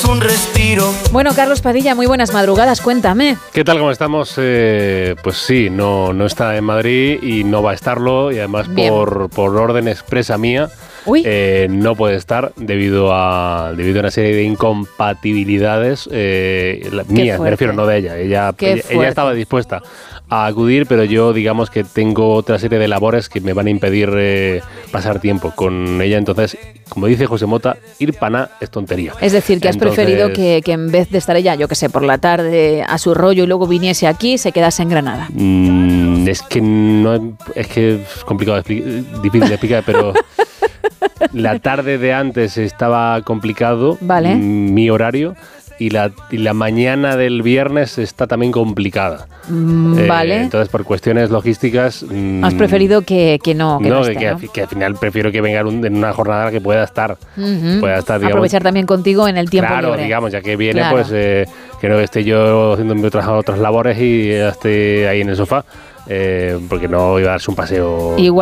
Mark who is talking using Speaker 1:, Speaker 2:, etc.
Speaker 1: es un respiro.
Speaker 2: Bueno, Carlos Padilla, muy buenas madrugadas, cuéntame.
Speaker 3: ¿Qué tal? ¿Cómo estamos? Pues sí, no está en Madrid y no va a estarlo, y además por orden expresa mía. No puede estar debido a una serie de incompatibilidades mías, me refiero, no de ella. Ella estaba dispuesta a acudir, pero yo digamos que tengo otra serie de labores que me van a impedir pasar tiempo con ella. Entonces, como dice José Mota, ir pana es tontería.
Speaker 2: Es decir, que has preferido que en vez de estar ella, yo que sé, por la tarde a su rollo y luego viniese aquí, se quedase en Granada.
Speaker 3: Es que es complicado, difícil de explicar, pero la tarde de antes estaba complicado,
Speaker 2: vale,
Speaker 3: mi horario. Y la mañana del viernes está también complicada.
Speaker 2: Vale.
Speaker 3: Entonces, por cuestiones logísticas...
Speaker 2: has preferido que no esté, ¿no?
Speaker 3: Que al final prefiero que venga en una jornada que pueda estar. Pueda estar, digamos,
Speaker 2: aprovechar también contigo en el tiempo libre.
Speaker 3: Claro, digamos, ya que viene, pues que no esté yo haciendo otras labores y esté ahí en el sofá, porque no iba a darse un paseo...
Speaker 2: Igual